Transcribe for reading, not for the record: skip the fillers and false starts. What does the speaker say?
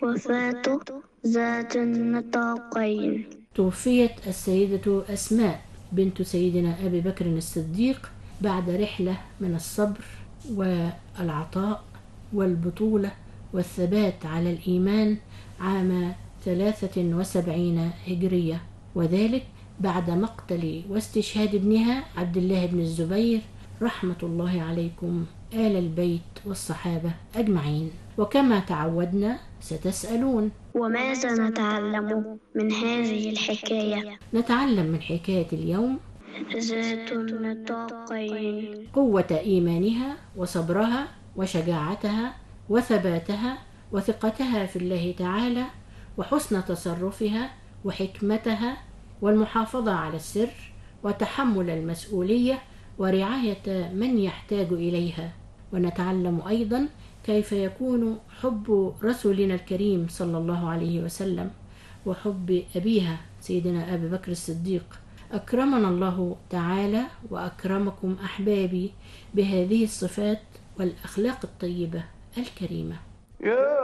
وفاة ذات النطاقين. توفيت السيدة أسماء بنت سيدنا أبي بكر الصديق بعد رحلة من الصبر والعطاء والبطولة والثبات على الإيمان عام 73 هجرية، وذلك بعد مقتل واستشهاد ابنها عبد الله بن الزبير رحمة الله عليكم آل البيت والصحابة أجمعين. وكما تعودنا ستسألون: وماذا نتعلم من هذه الحكاية؟ نتعلم من حكاية اليوم ذات النطاقين قوة إيمانها وصبرها وشجاعتها وثباتها وثقتها في الله تعالى وحسن تصرفها وحكمتها والمحافظة على السر وتحمل المسؤولية ورعاية من يحتاج إليها. ونتعلم أيضا كيف يكون حب رسولنا الكريم صلى الله عليه وسلم وحب أبيها سيدنا أبي بكر الصديق. أكرمنا الله تعالى وأكرمكم أحبابي بهذه الصفات والأخلاق الطيبة الكريمة.